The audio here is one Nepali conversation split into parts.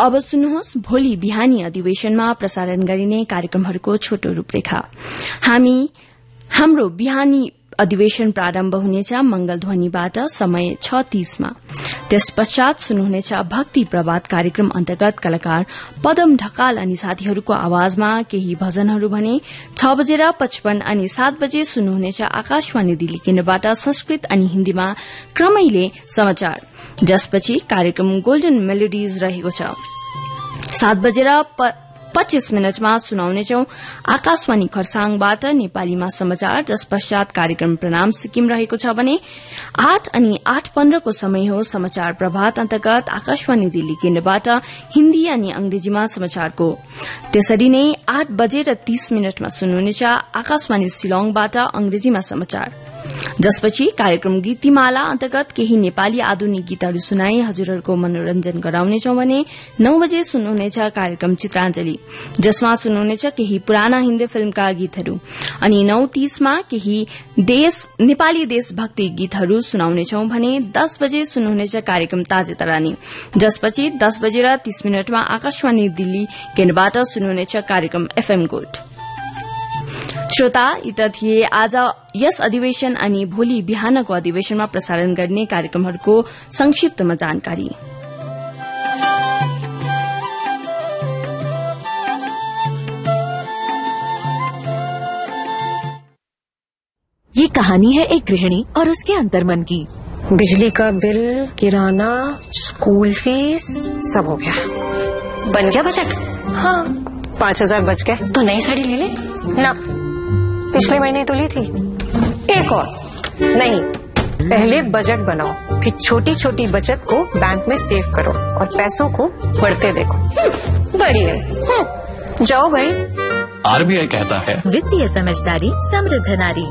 अब सुन्नुहोस् भोलि बिहानी अधिवेशनमा प्रसारण गरिने कार्यक्रमहरूको छोटो रूपरेखा। हाम्रो बिहानी अधिवेशन प्रारम्भ हुनेछ मंगलध्वनिबाट समय 6:30 मा। त्यसपश्चात सुन्नुहुनेछ भक्ति प्रभात कार्यक्रम अन्तर्गत कलाकार पदम ढकाल अनि साथीहरूको आवाजमा केही भजनहरू भने 6:55 अनि 7 बजे सुन्नुहुनेछ आकाशवाणी दिल्ली केन्द्रबाट संस्कृत अनि हिन्दीमा क्रमैले समाचार, जसपछि कार्यक्रम गोल्डन मेलोडीज रहेको छ। 7:25 सुनाउनेछौ आकाशवाणी खरसाङबाट नेपालीमा समाचार, जसपश्चात कार्यक्रम प्रणाम सिक्किम रहेको छ भने 8 अनि 8:15 को समय हो समाचार प्रभात अन्तर्गत आकाशवाणी दिल्ली केन्द्रबाट हिन्दी अनि अंग्रेजीमा समाचारको। त्यसरी नै 8:30 सुन्नुहुनेछ आकाशवाणी शिलङबाट अंग्रेजीमा समाचार, जसपछि कार्यक्रम गीतिमाला अन्तर्गत केही नेपाली आधुनिक गीतहरू सुनाई हजुरहरूको मनोरञ्जन गराउनेछौ भने 9 बजे सुन्नुहुनेछ कार्यक्रम चित्राञ्जली, जसमा सुन्नुहुनेछ केही पुराना हिन्दी फिल्मका गीतहरू अनि 9:30 मा केही नेपाली देशभक्ति गीतहरू सुनाउनेछौ भने 10 बजे सुन्नुहुनेछ कार्यक्रम ताजे तरानी, जसपछि 10:30 मा आकाशवाणी दिल्ली केन्द्रबाट सुन्नुहुनेछ कार्यक्रम एफएम गोल्ड। श्रोता, यी त थिए आज यस अधिवेशन अनि भोलि बिहानको अधिवेशनमा प्रसारण गर्ने कार्यक्रमहरूको संक्षिप्तमा जानकारी। ये कहानी है एक गृहिणी और उसके अंतर्मन की। बिजली का बिल, किराना, स्कूल फीस सब हो गया। बन गया बजट? हाँ, 5,000 बच गए। तो नई साड़ी ले ले ना, पिछले महीने तो ली थी। एक और नहीं, पहले बजट बनाओ, फिर छोटी छोटी बचत को बैंक में सेव करो और पैसों को बढ़ते देखो। बढ़िया। जाओ भाई। आरबीआई कहता है वित्तीय समझदारी समृद्ध नारी।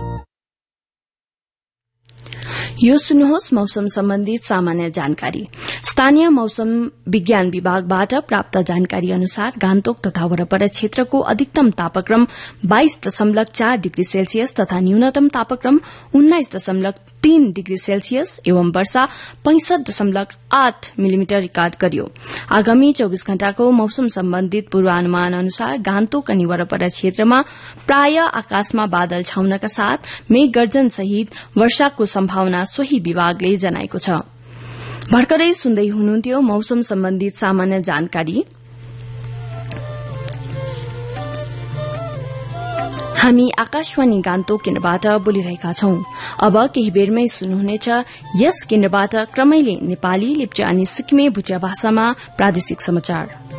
यो सुन्नुहोस् मौसम सम्बन्धित सामान्य जानकारी। स्थानीय मौसम विज्ञान विभागबाट प्राप्त जानकारी अनुसार गान्तोक तथा वरपर क्षेत्रको अधिकतम तापक्रम 22.4 डिग्री सेल्सियस तथा न्यूनतम तापक्रम 19.3 डिग्री सेल्सियस एवं वर्षा 65.8 मिलिमिटर रिकार्ड गरियो। आगामी 24 घण्टाको मौसम सम्बन्धित पूर्वानुमान अनुसार गान्तोक अनि वरपर क्षेत्रमा प्राय आकाशमा बादल छाउनका साथ मेघ गर्जन सहित वर्षाको सम्भावना सोही विभागले जनाएको छ। भर्खरै सुन्दै हुनुहुन्थ्यो मौसम सम्बन्धित सामान्य जानकारी। हामी आकाशवाणी गान्तोक केन्द्रबाट बोलिरहेका छौं। अब केही बेरमै सुन्नुहुनेछ यस केन्द्रबाट क्रमैले नेपाली, लेप्चा अनि सिक्किमे भुटिया भाषामा प्रादेशिक समाचार।